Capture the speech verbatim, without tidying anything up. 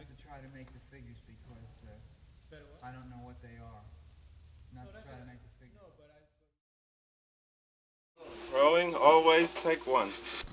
not to try to make the figures because uh, Better what? I don't know what they are. Not No, to that's try to all right. make the figures. No, but I. Rolling, always take one.